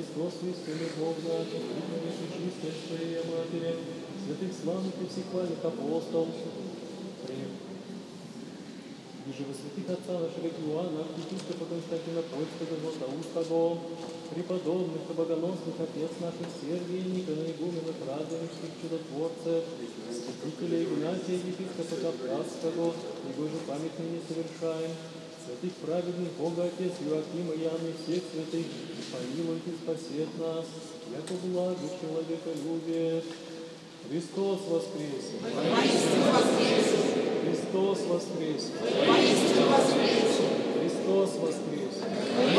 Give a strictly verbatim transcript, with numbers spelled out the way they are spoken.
Христос, истинный Бог наш, припомнивший чистое Своей Матери, святых славных и всехвальных апостолов, Ниже во святых отца нашего Иоанна, епископа Константина Польского, Златоустого, преподобных и богоносных отец наших Сергия, Никона, игуменов, радовичских чудотворцев, святителя Игнатия, епископа Кавказского, его же памятный не совершаем, святых праведных Бога Отец Иоакима, Иоанна и всех святых, помилуйте, спасет нас, яко благо человеколюбие. Христос воскресе! Воистину воскресе! Христос воскресе! Воистину воскресе! Христос воскресе!